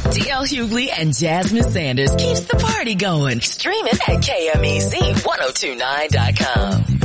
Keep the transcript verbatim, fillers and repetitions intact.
D L Hughley and Jasmine Sanders keeps the party going. Stream it at K M E Z ten twenty-nine dot com.